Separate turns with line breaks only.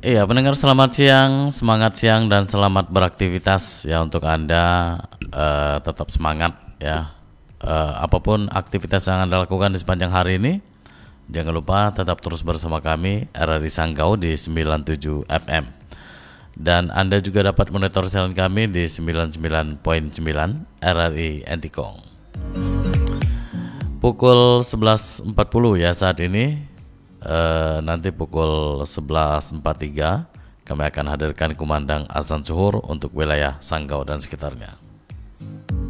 Iya, pendengar selamat siang, semangat siang dan selamat beraktivitas ya untuk Anda, tetap semangat ya. Apapun aktivitas yang Anda lakukan di sepanjang hari ini, jangan lupa tetap terus bersama kami RRI Sanggau di 97 FM. Dan Anda juga dapat monitor siaran kami di 99.9 RRI Entikong. Pukul 11.40 ya saat ini. Nanti pukul 11.43 kami akan hadirkan kumandang azan zuhur untuk wilayah Sanggau dan sekitarnya.